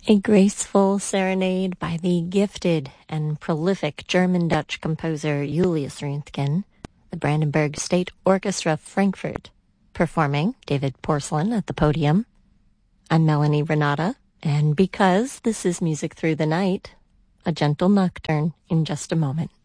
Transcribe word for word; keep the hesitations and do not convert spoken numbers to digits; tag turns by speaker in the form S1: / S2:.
S1: A graceful serenade by the gifted and prolific German-Dutch composer Julius Röntgen, the Brandenburg State Orchestra Frankfurt, performing David Porcelain at the podium. I'm Melanie Renata, and because this is Music Through the Night, a gentle nocturne in just a moment.